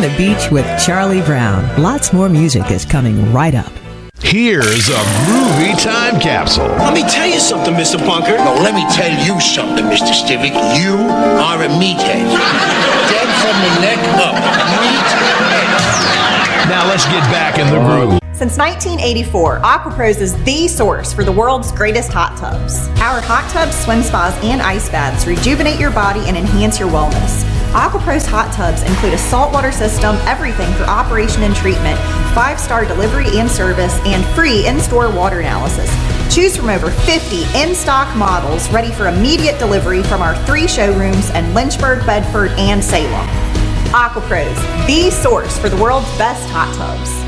the beach with Charlie Brown. Lots more music is coming right up. Here's a groovy time capsule. Let me tell you something, Mr. Bunker. No, let me tell you something, Mr. Stivic. You are a meathead. Dead from the neck up. Meathead. Now let's get back in the groove. Since 1984, AquaPros is the source for the world's greatest hot tubs. Our hot tubs, swim spas, and ice baths rejuvenate your body and enhance your wellness. AquaPros hot tubs include a saltwater system, everything for operation and treatment, 5-star delivery and service, and free in-store water analysis. Choose from over 50 in-stock models ready for immediate delivery from our 3 showrooms in Lynchburg, Bedford, and Salem. AquaPros, the source for the world's best hot tubs.